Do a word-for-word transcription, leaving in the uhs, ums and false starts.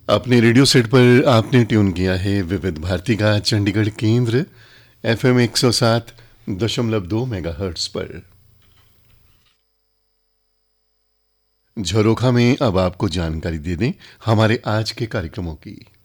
अपने radio set पर आपने ट्यून किया है विविध भारती का चंडीगढ़ केंद्र एफएम एक सौ सात दशमलव दो मेगाहर्ट्ज पर। झरोखा में अब आपको जानकारी दे दें हमारे आज के कार्यक्रमों की।